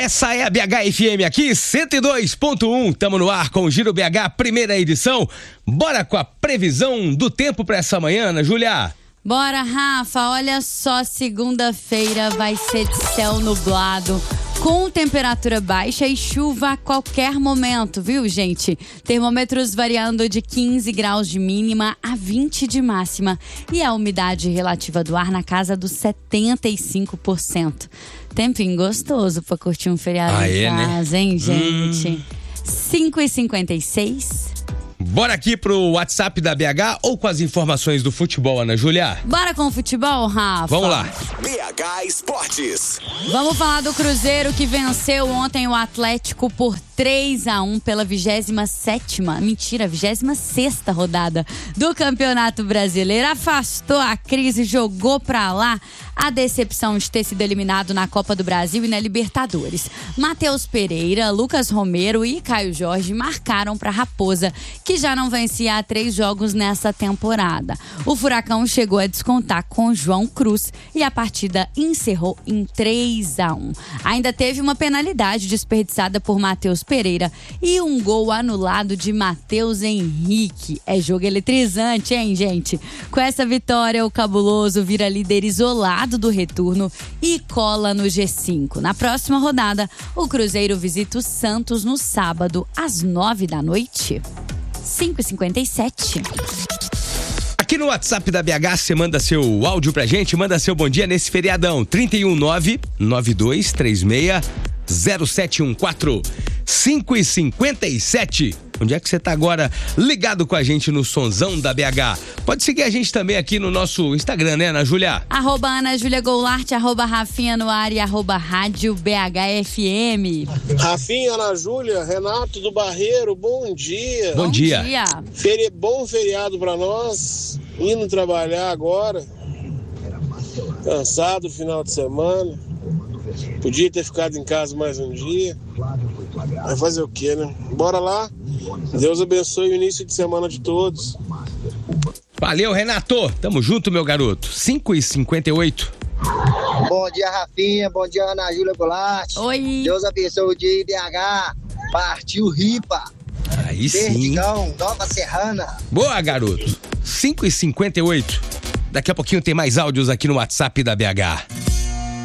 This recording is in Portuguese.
Essa é a BH-FM aqui, 102.1. Tamo no ar com o Giro BH, primeira edição. Bora com a previsão do tempo pra essa manhã, Ana Júlia? Bora, Rafa. Olha só, segunda-feira vai ser de céu nublado, com temperatura baixa e chuva a qualquer momento, viu, gente? Termômetros variando de 15 graus de mínima a 20 de máxima. E a umidade relativa do ar na casa dos 75%. Tempinho gostoso pra curtir um feriado em casa, né? Hein, gente? 5h56. Bora aqui pro WhatsApp da BH ou com as informações do futebol, Ana Júlia? Bora com o futebol, Rafa? Vamos lá. BH Esportes. Vamos falar do Cruzeiro que venceu ontem o Atlético por 3-1 pela 26ª rodada do Campeonato Brasileiro. Afastou a crise, jogou pra lá a decepção de ter sido eliminado na Copa do Brasil e na Libertadores. Matheus Pereira, Lucas Romero e Caio Jorge marcaram pra Raposa, que já não vencia há 3 jogos nessa temporada. O Furacão chegou a descontar com João Cruz e a partida encerrou em 3-1. Ainda teve uma penalidade desperdiçada por Matheus Pereira e um gol anulado de Matheus Henrique. É jogo eletrizante, hein, gente? Com essa vitória, o Cabuloso vira líder isolado do retorno e cola no G5. Na próxima rodada, o Cruzeiro visita o Santos no sábado, às 9h. 5h57. Aqui no WhatsApp da BH, você manda seu áudio pra gente, manda seu bom dia nesse feriadão. 319-9236-0714. 5h57. Onde é que você tá agora ligado com a gente no Sonzão da BH? Pode seguir a gente também aqui no nosso Instagram, né, Ana Júlia? @Ana Júlia Goulart, @Rafinha no ar e @Rádio BHFM. Rafinha, Ana Júlia, Renato do Barreiro, bom dia. Bom dia. Bom feriado pra nós, indo trabalhar agora. Cansado, final de semana. Podia ter ficado em casa mais um dia. Vai fazer o quê, né? Bora lá. Deus abençoe o início de semana de todos. Valeu, Renato. Tamo junto, meu garoto. 5h58. Bom dia, Rafinha. Bom dia, Ana Júlia Goulart. Oi. Deus abençoe o dia BH. Partiu Ripa. Aí sim. Perdigão, Nova Serrana. Boa, garoto. 5h58. Daqui a pouquinho tem mais áudios aqui no WhatsApp da BH.